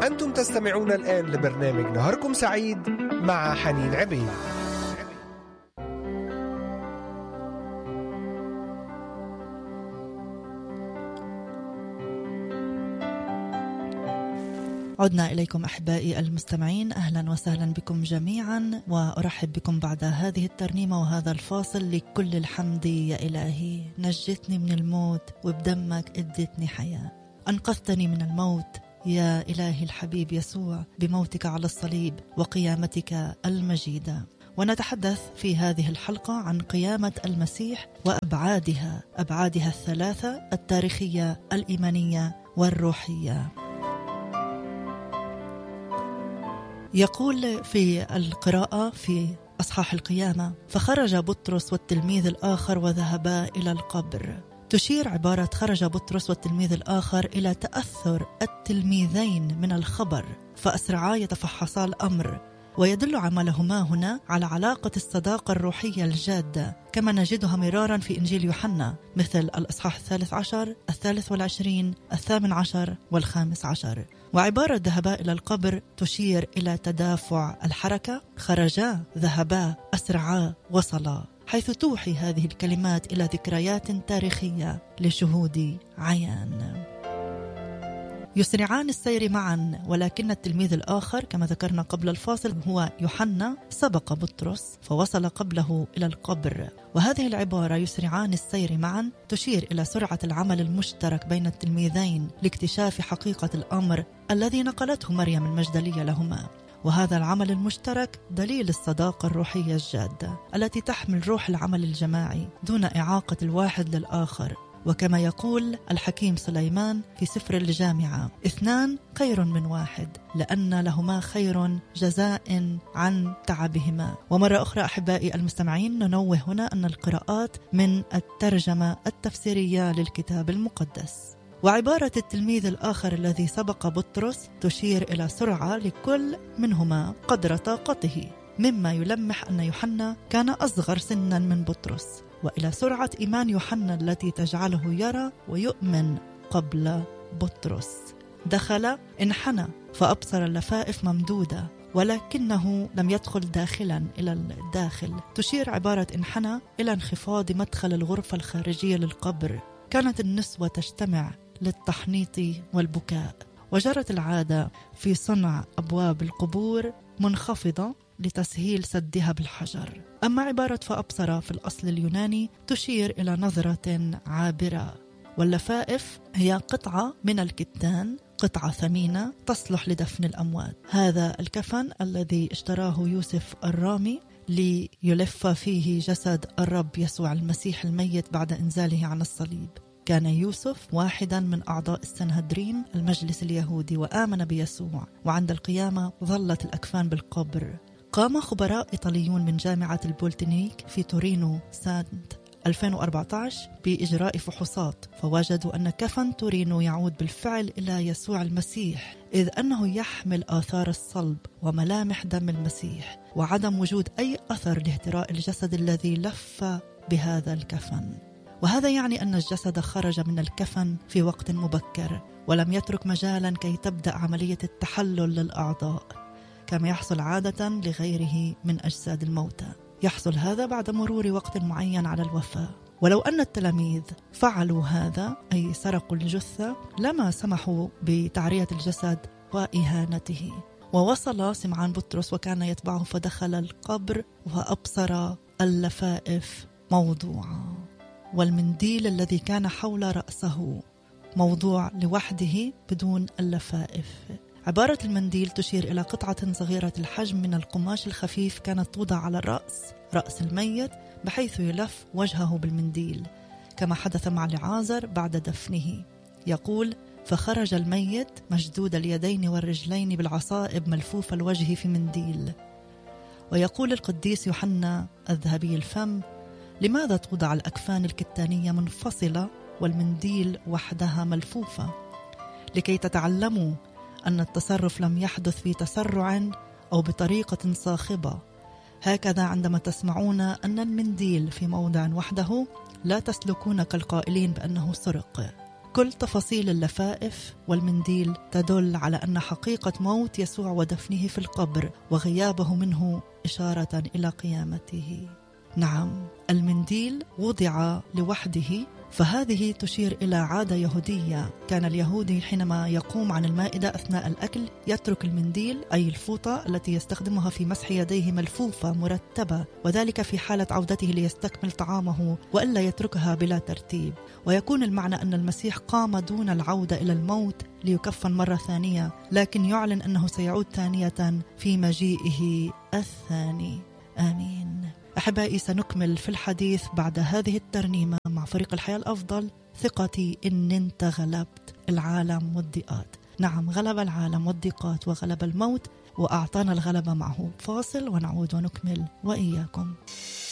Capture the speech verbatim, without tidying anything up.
أنتم تستمعون الآن لبرنامج نهاركم سعيد مع حنين عبيد. عدنا إليكم أحبائي المستمعين، أهلا وسهلا بكم جميعا، وأرحب بكم بعد هذه الترنيمة وهذا الفاصل. لكل الحمد يا إلهي، نجتني من الموت وبدمك ادتني حياة، أنقذتني من الموت يا إلهي الحبيب يسوع بموتك على الصليب وقيامتك المجيدة. ونتحدث في هذه الحلقة عن قيامة المسيح وأبعادها، أبعادها الثلاثة التاريخية الإيمانية والروحية. يقول في القراءة في أصحاح القيامة: فخرج بطرس والتلميذ الآخر وذهبا إلى القبر. تشير عبارة خرج بطرس والتلميذ الآخر إلى تأثر التلميذين من الخبر، فأسرعا يتفحصا الأمر، ويدل عملهما هنا على علاقة الصداقة الروحية الجادة كما نجدها مرارا في إنجيل يوحنا، مثل الأصحاح الثالث عشر، الثالث والعشرين، الثامن عشر والخامس عشر. وعبارة ذهبا إلى القبر تشير إلى تدافع الحركة، خرجا، ذهبا، أسرعا، وصلا، حيث توحي هذه الكلمات إلى ذكريات تاريخية لشهود عيان. يسرعان السير معا، ولكن التلميذ الآخر كما ذكرنا قبل الفاصل هو يوحنا سبق بطرس فوصل قبله إلى القبر. وهذه العبارة يسرعان السير معا تشير إلى سرعة العمل المشترك بين التلميذين لاكتشاف حقيقة الأمر الذي نقلته مريم المجدلية لهما. وهذا العمل المشترك دليل الصداقة الروحية الجادة التي تحمل روح العمل الجماعي دون إعاقة الواحد للآخر. وكما يقول الحكيم سليمان في سفر الجامعة: اثنان خير من واحد، لأن لهما خير جزاء عن تعبهما. ومرة أخرى أحبائي المستمعين، ننوه هنا أن القراءات من الترجمة التفسيرية للكتاب المقدس. وعبارة التلميذ الآخر الذي سبق بطرس تشير إلى سرعة لكل منهما قدر طاقته، مما يلمح أن يوحنا كان أصغر سنا من بطرس، وإلى سرعة إيمان يوحنا التي تجعله يرى ويؤمن قبل بطرس. دخل، انحنى فأبصر اللفائف ممدودة، ولكنه لم يدخل داخلا إلى الداخل. تشير عبارة انحنى إلى انخفاض مدخل الغرفة الخارجية للقبر. كانت النسوة تجتمع للتحنيط والبكاء، وجرت العادة في صنع أبواب القبور منخفضة لتسهيل سدها بالحجر. أما عبارة فأبصر في الأصل اليوناني تشير إلى نظرة عابرة، واللفائف هي قطعة من الكتان، قطعة ثمينة تصلح لدفن الأموات. هذا الكفن الذي اشتراه يوسف الرامي ليلف فيه جسد الرب يسوع المسيح الميت بعد إنزاله عن الصليب. كان يوسف واحدا من أعضاء السنهدرين المجلس اليهودي، وآمن بيسوع، وعند القيامة ظلت الأكفان بالقبر. قام خبراء إيطاليون من جامعة البولتنيك في تورينو سنة ألفين وأربعة عشر بإجراء فحوصات، فوجدوا أن كفن تورينو يعود بالفعل إلى يسوع المسيح، إذ أنه يحمل آثار الصلب وملامح دم المسيح، وعدم وجود أي أثر لاهتراء الجسد الذي لف بهذا الكفن. وهذا يعني أن الجسد خرج من الكفن في وقت مبكر، ولم يترك مجالا كي تبدأ عملية التحلل للأعضاء كما يحصل عادة لغيره من أجساد الموتى. يحصل هذا بعد مرور وقت معين على الوفاة. ولو أن التلاميذ فعلوا هذا، أي سرقوا الجثة، لما سمحوا بتعرية الجسد وإهانته. ووصل سمعان بطرس وكان يتبعه، فدخل القبر وأبصر اللفائف موضوعة، والمنديل الذي كان حول رأسه موضوع لوحده بدون اللفائف. عبارة المنديل تشير إلى قطعة صغيرة الحجم من القماش الخفيف كانت توضع على الرأس، رأس الميت، بحيث يلف وجهه بالمنديل، كما حدث مع لعازر بعد دفنه. يقول: فخرج الميت مشدود اليدين والرجلين بالعصائب ملفوف الوجه في منديل. ويقول القديس يوحنا الذهبي الفم: لماذا توضع الأكفان الكتانية منفصلة والمنديل وحدها ملفوفة؟ لكي تتعلموا أن التصرف لم يحدث في تسرع أو بطريقة صاخبة. هكذا عندما تسمعون أن المنديل في موضع وحده لا تسلكون كالقائلين بأنه سرق، كل تفاصيل اللفائف والمنديل تدل على أن حقيقة موت يسوع ودفنه في القبر وغيابه منه إشارة إلى قيامته. نعم، المنديل وضع لوحده، فهذه تشير إلى عادة يهودية. كان اليهودي حينما يقوم عن المائدة أثناء الأكل يترك المنديل، أي الفوطة التي يستخدمها في مسح يديه، ملفوفة مرتبة، وذلك في حالة عودته ليستكمل طعامه، وإلا يتركها بلا ترتيب. ويكون المعنى أن المسيح قام دون العودة إلى الموت ليكفن مرة ثانية، لكن يعلن أنه سيعود ثانية في مجيئه الثاني. آمين. أحبائي، سنكمل في الحديث بعد هذه الترنيمة مع فريق الحياة الأفضل. ثقتي إن أنت غلبت العالم والضيقات. نعم، غلب العالم والضيقات وغلب الموت وأعطانا الغلبة معه. فاصل ونعود ونكمل وإياكم.